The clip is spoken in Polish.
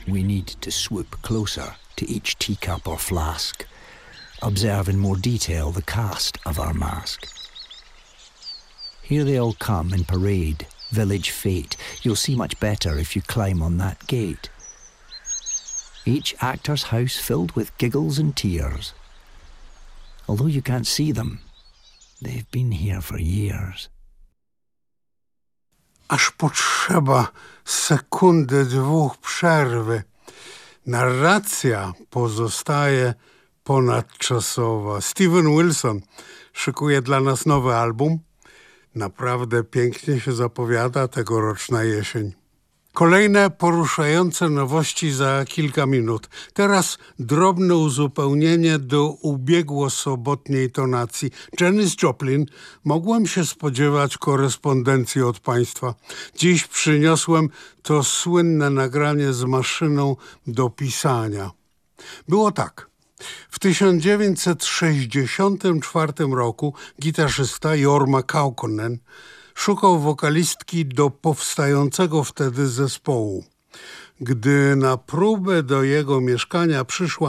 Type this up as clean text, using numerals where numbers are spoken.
we need to swoop closer to each teacup or flask, observe in more detail the cast of our mask. Here they all come in parade, village fete. You'll see much better if you climb on that gate. Each actor's house filled with giggles and tears. Although you can't see them, they've been here for years. Aż potrzeba sekundy, dwóch przerwy. Narracja pozostaje ponadczasowa. Steven Wilson szykuje dla nas nowy album. Naprawdę pięknie się zapowiada tegoroczna jesień. Kolejne poruszające nowości za kilka minut. Teraz drobne uzupełnienie do ubiegłosobotniej tonacji. Janis Joplin, mogłem się spodziewać korespondencji od państwa. Dziś przyniosłem to słynne nagranie z maszyną do pisania. Było tak. W 1964 roku gitarzysta Jorma Kaukonen szukał wokalistki do powstającego wtedy zespołu. Gdy na próbę do jego mieszkania przyszła